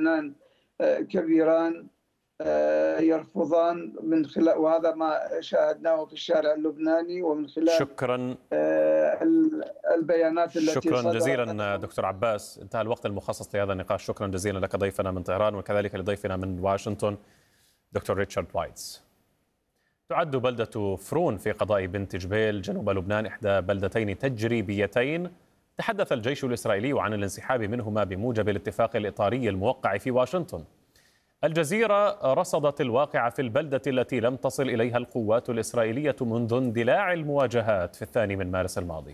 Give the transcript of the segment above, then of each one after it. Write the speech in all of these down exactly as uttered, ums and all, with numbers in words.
لبنان كبيران يرفضان من خلال، وهذا ما شاهدناه في الشارع اللبناني ومن خلال شكرا البيانات التي شكرا صدرت. جزيلا دكتور عباس، انتهى الوقت المخصص لهذا النقاش. شكرا جزيلا لك ضيفنا من طهران، وكذلك لضيفنا من واشنطن دكتور ريتشارد وايتس. تعد بلدة فرون في قضاء بنت جبيل جنوب لبنان إحدى بلدتين تجريبيتين تحدث الجيش الإسرائيلي عن الانسحاب منهما بموجب الاتفاق الإطاري الموقع في واشنطن. الجزيرة رصدت الواقع في البلدة التي لم تصل إليها القوات الإسرائيلية منذ اندلاع المواجهات في الثاني من مارس الماضي.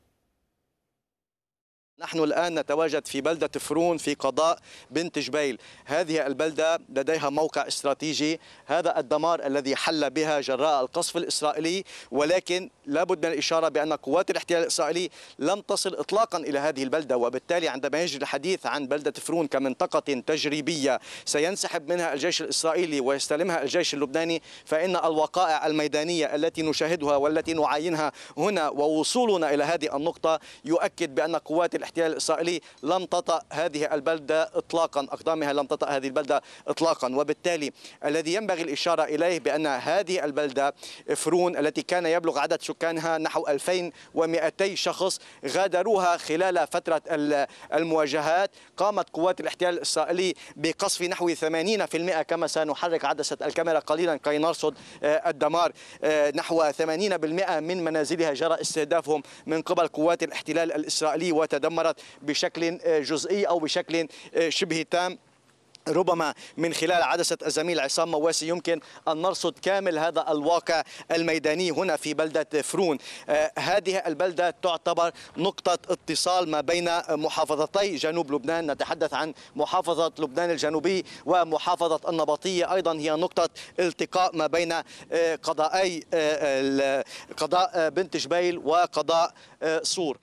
نحن الآن نتواجد في بلدة فرون في قضاء بنت جبيل. هذه البلدة لديها موقع استراتيجي، هذا الدمار الذي حل بها جراء القصف الإسرائيلي، ولكن لابد من الإشارة بأن قوات الاحتلال الإسرائيلي لم تصل إطلاقا إلى هذه البلدة، وبالتالي عندما يجري الحديث عن بلدة فرون كمنطقة تجريبية سينسحب منها الجيش الإسرائيلي ويستلمها الجيش اللبناني، فإن الوقائع الميدانية التي نشاهدها والتي نعاينها هنا ووصولنا إلى هذه النقطة يؤكد بأن قوات الاحتلال الإسرائيلي لم تطأ هذه البلدة إطلاقا، أقدامها لم تطأ هذه البلدة إطلاقا. وبالتالي الذي ينبغي الإشارة إليه بأن هذه البلدة فرون التي كان يبلغ عدد سكانها نحو ألفين ومئتي شخص غادروها خلال فترة المواجهات. قامت قوات الاحتلال الإسرائيلي بقصف نحو ثمانين بالمئة، كما سنحرك عدسة الكاميرا قليلا كي نرصد الدمار، نحو ثمانين بالمئة من منازلها جرى استهدافهم من قبل قوات الاحتلال الإسرائيلي وتدمرت بشكل جزئي أو بشكل شبه تام. ربما من خلال عدسة الزميل عصام مواسي يمكن أن نرصد كامل هذا الواقع الميداني هنا في بلدة فرون. آه هذه البلدة تعتبر نقطة اتصال ما بين محافظتي جنوب لبنان، نتحدث عن محافظة لبنان الجنوبي ومحافظة النبطية، أيضا هي نقطة التقاء ما بين آه قضائي آه قضاء بنت جبيل وقضاء آه صور.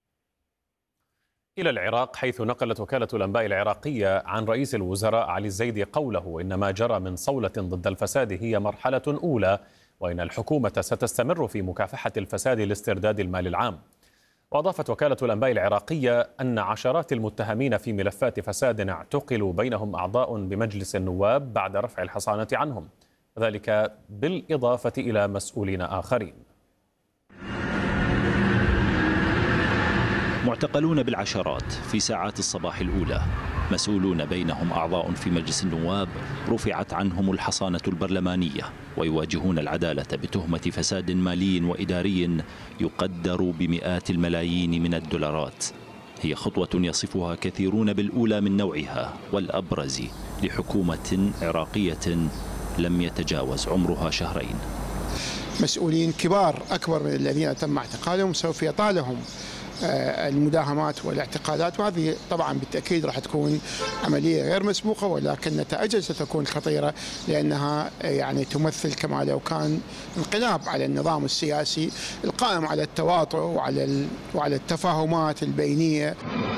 إلى العراق، حيث نقلت وكالة الأنباء العراقية عن رئيس الوزراء علي الزيدي قوله إن ما جرى من صولة ضد الفساد هي مرحلة أولى، وإن الحكومة ستستمر في مكافحة الفساد لاسترداد المال العام. وأضافت وكالة الأنباء العراقية أن عشرات المتهمين في ملفات فساد اعتقلوا بينهم أعضاء بمجلس النواب بعد رفع الحصانة عنهم، ذلك بالإضافة إلى مسؤولين آخرين. معتقلون بالعشرات في ساعات الصباح الأولى، مسؤولون بينهم أعضاء في مجلس النواب رفعت عنهم الحصانة البرلمانية ويواجهون العدالة بتهمة فساد مالي وإداري يقدر بمئات الملايين من الدولارات. هي خطوة يصفها كثيرون بالأولى من نوعها والأبرز لحكومة عراقية لم يتجاوز عمرها شهرين. مسؤولين كبار أكبر من الذين تم اعتقالهم سوف يطالهم المداهمات والاعتقالات، وهذه طبعا بالتأكيد راح تكون عملية غير مسبوقة، ولكن نتائجها ستكون خطيرة لأنها يعني تمثل كما لو كان انقلاب على النظام السياسي القائم على التواطؤ وعلى وعلى التفاهمات البينية.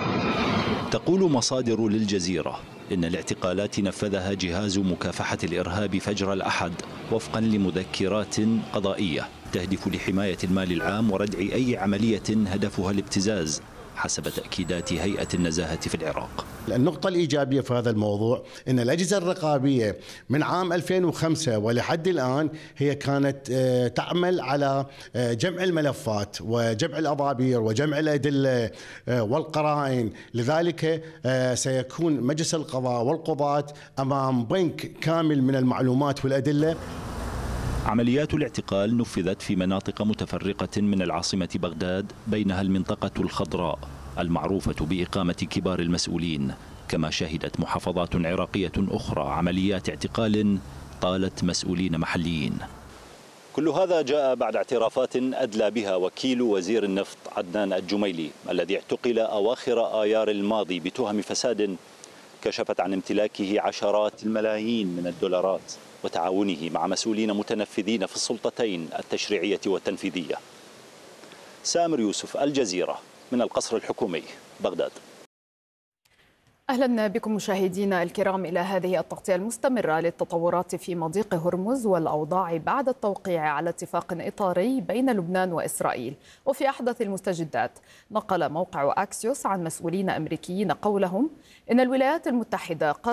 تقول مصادر للجزيرة إن الاعتقالات نفذها جهاز مكافحة الإرهاب فجر الأحد وفقا لمذكرات قضائية تهدف لحماية المال العام وردع أي عملية هدفها الابتزاز حسب تأكيدات هيئة النزاهة في العراق. النقطة الإيجابية في هذا الموضوع أن الأجهزة الرقابية من عام ألفين وخمسة ولحد الآن هي كانت تعمل على جمع الملفات وجمع الأضابير وجمع الأدلة والقرائن، لذلك سيكون مجلس القضاء والقضاة أمام بنك كامل من المعلومات والأدلة. عمليات الاعتقال نفذت في مناطق متفرقة من العاصمة بغداد، بينها المنطقة الخضراء المعروفة بإقامة كبار المسؤولين، كما شهدت محافظات عراقية أخرى عمليات اعتقال طالت مسؤولين محليين. كل هذا جاء بعد اعترافات أدلى بها وكيل وزير النفط عدنان الجميلي الذي اعتقل أواخر آيار الماضي بتهم فساد كشفت عن امتلاكه عشرات الملايين من الدولارات وتعاونه مع مسؤولين متنفذين في السلطتين التشريعية والتنفيذية. سامر يوسف، الجزيرة، من القصر الحكومي، بغداد. أهلا بكم مشاهدينا الكرام إلى هذه التغطية المستمرة للتطورات في مضيق هرمز والأوضاع بعد التوقيع على اتفاق إطاري بين لبنان وإسرائيل. وفي أحدث المستجدات، نقل موقع أكسيوس عن مسؤولين أمريكيين قولهم إن الولايات المتحدة